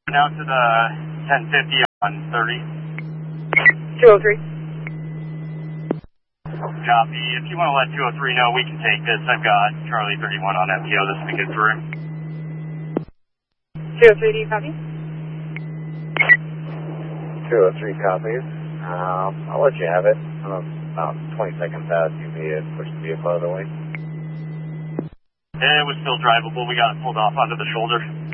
Now to the 1050 on 30. 203. Copy. If you want to let 203 know, we can take this. I've got Charlie 31 on FTO. This will be good for him. 203, do you copy? 203 copies. I'll let you have it. I'm about 20 seconds out. You need to push the vehicle out of the way. It was still drivable. We got it pulled off onto the shoulder.